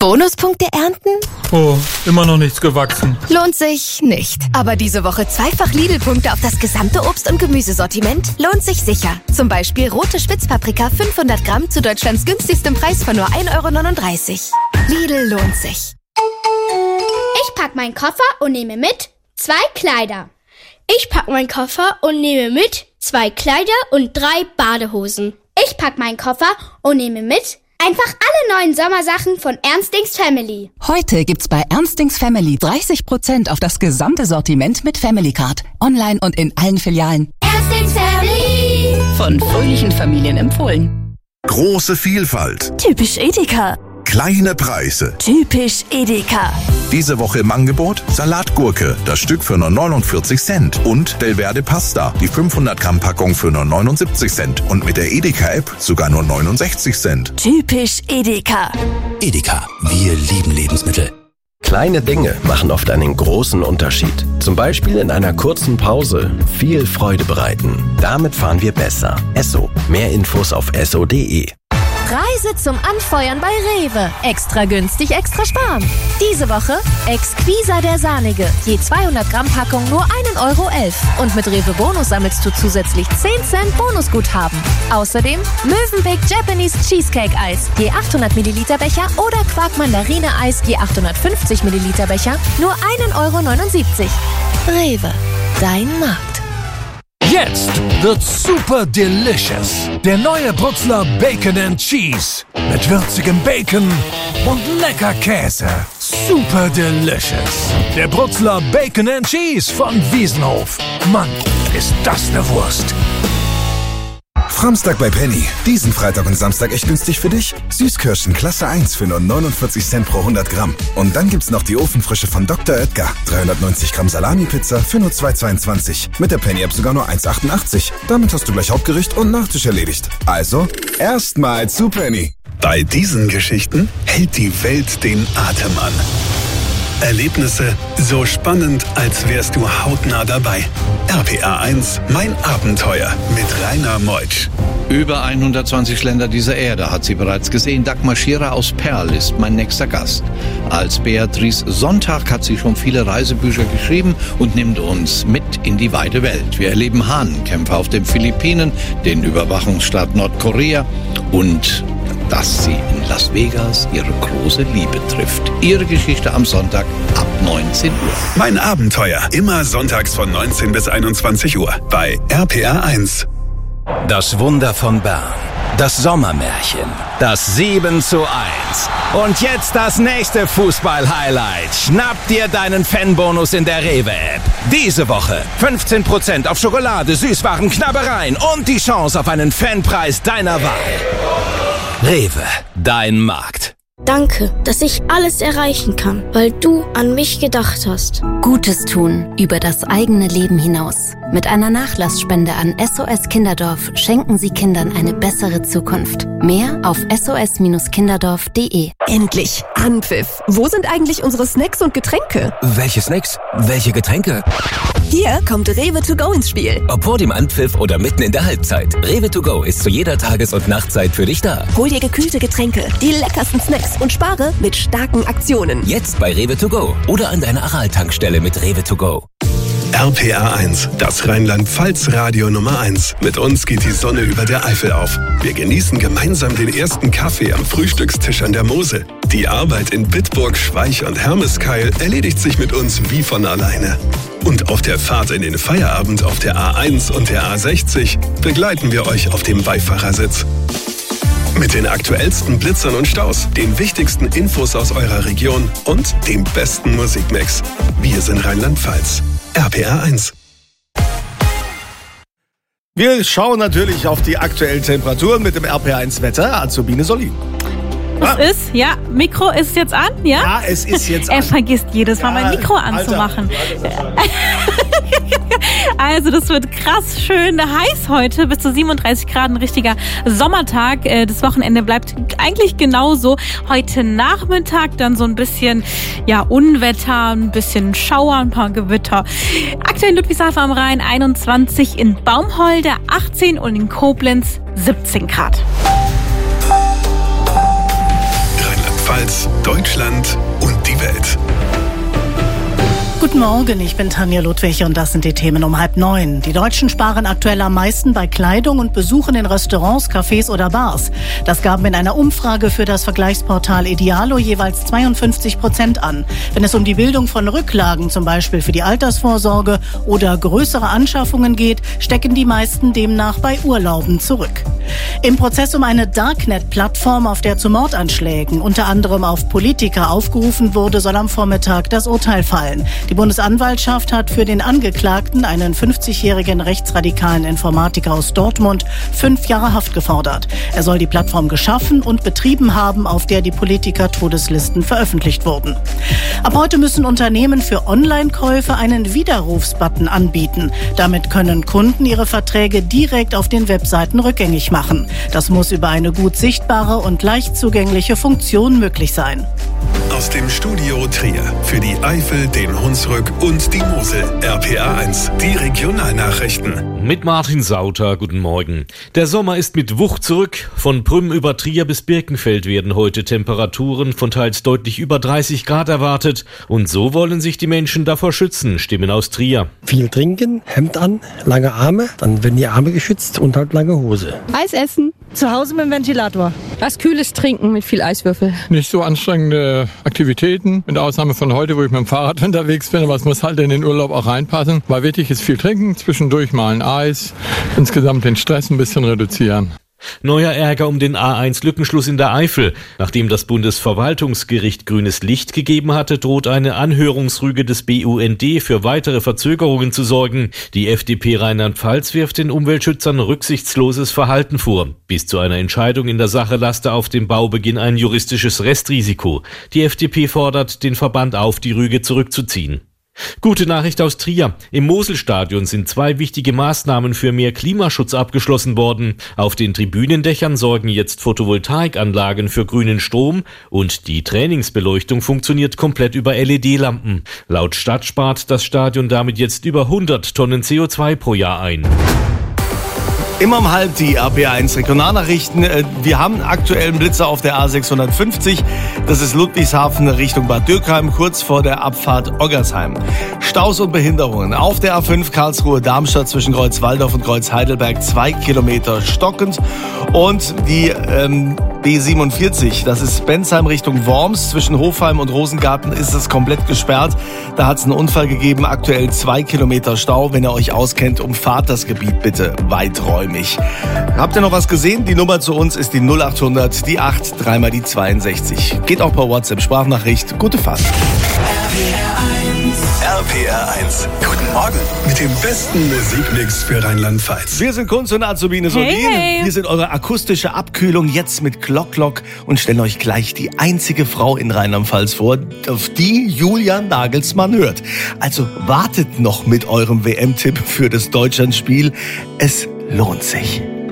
Bonuspunkte ernten? Oh, immer noch nichts gewachsen. Lohnt sich nicht. Aber diese Woche zweifach Lidl-Punkte auf das gesamte Obst- und Gemüsesortiment lohnt sich sicher. Zum Beispiel rote Spitzpaprika 500 Gramm zu Deutschlands günstigstem Preis von nur 1,39 €. Lidl lohnt sich. Ich pack meinen Koffer und nehme mit 2 Kleider. Ich pack meinen Koffer und nehme mit 2 Kleider und 3 Badehosen. Ich pack meinen Koffer und nehme mit einfach alle neuen Sommersachen von Ernstings Family. Heute gibt's bei Ernstings Family 30% auf das gesamte Sortiment mit Family Card. Online und in allen Filialen. Ernstings Family. Von fröhlichen Familien empfohlen. Große Vielfalt. Typisch Edeka. Kleine Preise. Typisch Edeka. Diese Woche im Angebot Salatgurke, das Stück für nur 49 Cent. Und Delverde Pasta, die 500 Gramm Packung für nur 79 Cent. Und mit der Edeka-App sogar nur 69 Cent. Typisch Edeka. Edeka, wir lieben Lebensmittel. Kleine Dinge machen oft einen großen Unterschied. Zum Beispiel in einer kurzen Pause viel Freude bereiten. Damit fahren wir besser. Esso. Mehr Infos auf esso.de. Preise zum Anfeuern bei Rewe. Extra günstig, extra sparen. Diese Woche Exquisa der Sahnige. Je 200 Gramm Packung nur 1,11 €. Und mit Rewe Bonus sammelst du zusätzlich 10 Cent Bonusguthaben. Außerdem Mövenpick Japanese Cheesecake Eis. Je 800 Milliliter Becher oder Quark Mandarine Eis je 850 Milliliter Becher nur 1,79 €. Rewe. Dein Markt. Jetzt wird's super delicious. Der neue Brutzler Bacon and Cheese. Mit würzigem Bacon und lecker Käse. Super delicious. Der Brutzler Bacon and Cheese von Wiesenhof. Mann, ist das eine Wurst. Framstag bei Penny. Diesen Freitag und Samstag echt günstig für dich. Süßkirschen Klasse 1 für nur 49 Cent pro 100 Gramm. Und dann gibt's noch die Ofenfrische von Dr. Oetker. 390 Gramm Salami-Pizza für nur 2,22. Mit der Penny-App sogar nur 1,88. Damit hast du gleich Hauptgericht und Nachtisch erledigt. Also, erstmal zu Penny. Bei diesen Geschichten hält die Welt den Atem an. Erlebnisse so spannend, als wärst du hautnah dabei. RPA 1, mein Abenteuer mit Rainer Meutsch. Über 120 Länder dieser Erde hat sie bereits gesehen. Dagmar Scherer aus Perl ist mein nächster Gast. Als Beatrice Sonntag hat sie schon viele Reisebücher geschrieben und nimmt uns mit in die weite Welt. Wir erleben Hahnenkämpfe auf den Philippinen, den Überwachungsstaat Nordkorea und dass sie in Las Vegas ihre große Liebe trifft. Ihre Geschichte am Sonntag ab 19 Uhr. Mein Abenteuer, immer sonntags von 19 bis 21 Uhr bei RPA 1. Das Wunder von Bern. Das Sommermärchen. Das 7:1. Und jetzt das nächste Fußball-Highlight. Schnapp dir deinen Fanbonus in der Rewe-App. Diese Woche 15% auf Schokolade, Süßwaren, Knabbereien und die Chance auf einen Fanpreis deiner Wahl. Rewe, dein Markt. Danke, dass ich alles erreichen kann, weil du an mich gedacht hast. Gutes tun über das eigene Leben hinaus. Mit einer Nachlassspende an SOS Kinderdorf schenken Sie Kindern eine bessere Zukunft. Mehr auf sos-kinderdorf.de. Endlich Anpfiff. Wo sind eigentlich unsere Snacks und Getränke? Welche Snacks? Welche Getränke? Hier kommt Rewe to go ins Spiel. Ob vor dem Anpfiff oder mitten in der Halbzeit. Rewe to go ist zu jeder Tages- und Nachtzeit für dich da. Hol dir gekühlte Getränke, die leckersten Snacks und spare mit starken Aktionen. Jetzt bei Rewe to go oder an deiner Aral-Tankstelle mit Rewe to go. RPA 1, das Rheinland-Pfalz-Radio Nummer 1. Mit uns geht die Sonne über der Eifel auf. Wir genießen gemeinsam den ersten Kaffee am Frühstückstisch an der Mosel. Die Arbeit in Bitburg, Schweich und Hermeskeil erledigt sich mit uns wie von alleine. Und auf der Fahrt in den Feierabend auf der A1 und der A60 begleiten wir euch auf dem Beifahrersitz. Mit den aktuellsten Blitzern und Staus, den wichtigsten Infos aus eurer Region und dem besten Musikmix. Wir sind Rheinland-Pfalz. RPA 1. Wir schauen natürlich auf die aktuellen Temperaturen mit dem RPA 1 Wetter. Azubine Solin. Es ist, ja, Mikro ist jetzt an, ja? Ja, es ist jetzt an. Er vergisst jedes Mal, mein Mikro anzumachen. Also das wird krass schön heiß heute, bis zu 37 Grad, ein richtiger Sommertag. Das Wochenende bleibt eigentlich genauso. Heute Nachmittag dann so ein bisschen Unwetter, ein bisschen Schauer, ein paar Gewitter. Aktuell in Ludwigshafen am Rhein 21, in Baumholde 18 und in Koblenz 17 Grad. Rheinland-Pfalz, Deutschland und die Welt. Guten Morgen, ich bin Tanja Ludwig und das sind die Themen um 8:30. Die Deutschen sparen aktuell am meisten bei Kleidung und Besuchen in Restaurants, Cafés oder Bars. Das gaben in einer Umfrage für das Vergleichsportal Idealo jeweils 52% an. Wenn es um die Bildung von Rücklagen, zum Beispiel für die Altersvorsorge oder größere Anschaffungen geht, stecken die meisten demnach bei Urlauben zurück. Im Prozess um eine Darknet-Plattform, auf der zu Mordanschlägen unter anderem auf Politiker aufgerufen wurde, soll am Vormittag das Urteil fallen. Die Bundesanwaltschaft hat für den Angeklagten, einen 50-jährigen rechtsradikalen Informatiker aus Dortmund, 5 Jahre Haft gefordert. Er soll die Plattform geschaffen und betrieben haben, auf der die Politiker-Todeslisten veröffentlicht wurden. Ab heute müssen Unternehmen für Online-Käufe einen Widerrufsbutton anbieten. Damit können Kunden ihre Verträge direkt auf den Webseiten rückgängig machen. Das muss über eine gut sichtbare und leicht zugängliche Funktion möglich sein. Aus dem Studio Trier für die Eifel, den Hunsrück und die Mosel. RPA1, die Regionalnachrichten. Mit Martin Sauter, guten Morgen. Der Sommer ist mit Wucht zurück. Von Prüm über Trier bis Birkenfeld werden heute Temperaturen von teils deutlich über 30 Grad erwartet. Und so wollen sich die Menschen davor schützen, Stimmen aus Trier. Viel trinken, Hemd an, lange Arme, dann werden die Arme geschützt und halt lange Hose. Eis essen. Zu Hause mit dem Ventilator. Was Kühles trinken mit viel Eiswürfel. Nicht so anstrengende Aktivitäten, mit Ausnahme von heute, wo ich mit dem Fahrrad unterwegs bin, aber es muss halt in den Urlaub auch reinpassen. Weil wichtig ist viel trinken, zwischendurch mal ein Eis, insgesamt den Stress ein bisschen reduzieren. Neuer Ärger um den A1-Lückenschluss in der Eifel. Nachdem das Bundesverwaltungsgericht grünes Licht gegeben hatte, droht eine Anhörungsrüge des BUND für weitere Verzögerungen zu sorgen. Die FDP Rheinland-Pfalz wirft den Umweltschützern rücksichtsloses Verhalten vor. Bis zu einer Entscheidung in der Sache laste auf dem Baubeginn ein juristisches Restrisiko. Die FDP fordert den Verband auf, die Rüge zurückzuziehen. Gute Nachricht aus Trier. Im Moselstadion sind 2 wichtige Maßnahmen für mehr Klimaschutz abgeschlossen worden. Auf den Tribünendächern sorgen jetzt Photovoltaikanlagen für grünen Strom und die Trainingsbeleuchtung funktioniert komplett über LED-Lampen. Laut Stadt spart das Stadion damit jetzt über 100 Tonnen CO2 pro Jahr ein. Immer um 12:30 die RPA1 Regionalnachrichten. Wir haben aktuell einen Blitzer auf der A650. Das ist Ludwigshafen Richtung Bad Dürkheim, kurz vor der Abfahrt Oggersheim. Staus und Behinderungen. Auf der A5 Karlsruhe-Darmstadt zwischen Kreuz Walldorf und Kreuz Heidelberg 2 Kilometer stockend. Und die B47, das ist Bensheim Richtung Worms. Zwischen Hofheim und Rosengarten ist es komplett gesperrt. Da hat es einen Unfall gegeben. Aktuell 2 Kilometer Stau. Wenn ihr euch auskennt, umfahrt das Gebiet bitte weiträumig. Habt ihr noch was gesehen? Die Nummer zu uns ist die 0800, die 8, 3 die 62. Geht auch per WhatsApp-Sprachnachricht. Gute Fahrt. RPR1. Guten Morgen mit dem besten Musikmix für Rheinland-Pfalz. Wir sind Kunst und Azubine Solin. Hey. Wir sind eure akustische Abkühlung jetzt mit Glock und stellen euch gleich die einzige Frau in Rheinland-Pfalz vor, auf die Julian Nagelsmann hört. Also wartet noch mit eurem WM-Tipp für das Deutschlandspiel. Es lohnt sich.